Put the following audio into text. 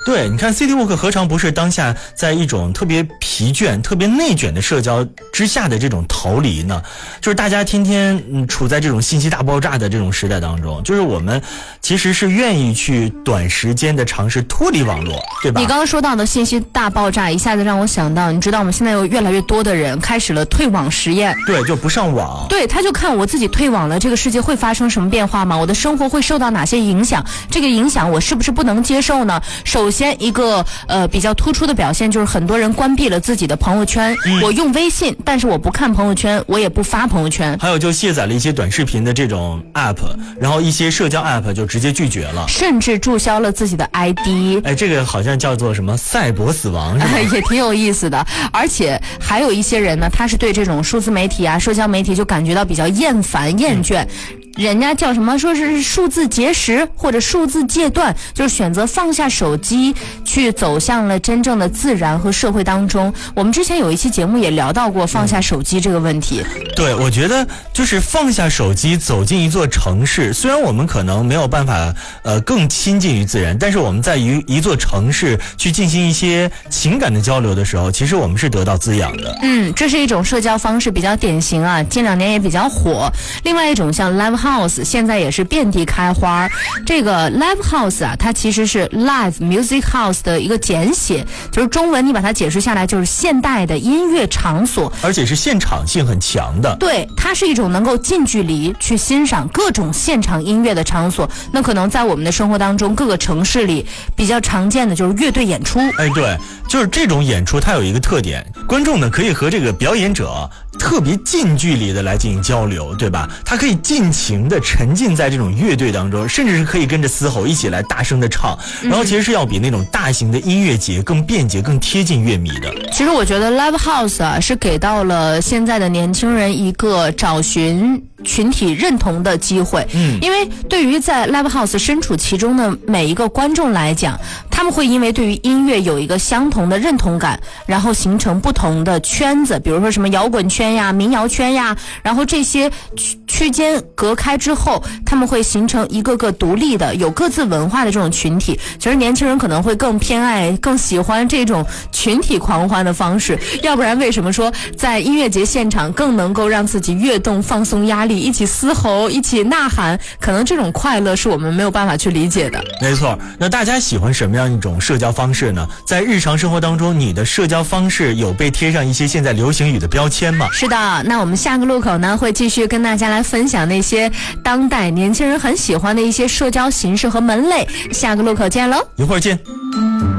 对，你看 City Walk 何尝不是当下在一种特别疲倦、特别内卷的社交之下的这种逃离呢？就是大家天天处在这种信息大爆炸的这种时代当中，就是我们其实是愿意去短时间的尝试脱离网络，对吧？ 你刚刚说到的信息大爆炸，一下子让我想到，你知道我们现在有越来越多的人开始了退网实验。 对，就不上网。 对，他就看我自己退网了，这个世界会发生什么变化吗？我的生活会受到哪些影响？这个影响我是不是不能接受呢？首先一个比较突出的表现就是很多人关闭了自己的朋友圈。我用微信，但是我不看朋友圈，我也不发朋友圈。 还有就卸载了一些短视频的这种 app， 然后一些社交 app 就直接拒绝了， 甚至注销了自己的 ID。 哎，这个好像叫做什么赛博死亡是吧？ 也挺有意思的。而且还有一些人呢，他是对这种数字媒体啊、社交媒体就感觉到比较厌烦、厌倦。人家叫什么？说是数字节食或者数字戒断，就是选择放下手机，去走向了真正的自然和社会当中。我们之前有一期节目也聊到过放下手机这个问题。 对，我觉得就是放下手机，走进一座城市。虽然我们可能没有办法更亲近于自然，但是我们在一座城市去进行一些情感的交流的时候，其实我们是得到滋养的。 这是一种社交方式，比较典型啊，近2年也比较火。另外一种像 Live House， 现在也是遍地开花。这个 Live House 啊，它其实是 Live Music House 的一个简写，就是中文你把它解释下来就是现代的音乐场所， 而且是现场性很强的。 对，它是一种能够近距离去欣赏各种现场音乐的场所。那可能在我们的生活当中，各个城市里比较常见的就是乐队演出。 哎，对，就是这种演出它有一个特点，观众呢可以和这个表演者特别近距离的来进行交流，对吧？他可以尽情的沉浸在这种乐队当中，甚至是可以跟着嘶吼一起来大声的唱，然后其实是要比那种大型的音乐节更便捷、更贴近乐迷的。 其实我觉得 Live House 啊，是给到了现在的年轻人一个找寻群体认同的机会。因为对于在 Live House 身处其中的每一个观众来讲，他们会因为对于音乐有一个相同的认同感，然后形成不同的圈子，比如说什么摇滚圈呀、民谣圈呀，然后这些区间隔开之后，他们会形成一个个独立的有各自文化的这种群体。其实年轻人可能会更偏爱、更喜欢这种群体狂欢的方式，要不然为什么说在音乐节现场更能够让自己跃动、放松压力，一起嘶吼、一起呐喊？可能这种快乐是我们没有办法去理解的。 没错，那大家喜欢什么样一种社交方式呢？在日常生活当中，你的社交方式有被贴上一些现在流行语的标签吗？ 是的，那我们下个路口呢，会继续跟大家来分享那些当代年轻人很喜欢的一些社交形式和门类。下个路口见喽， 一会儿见。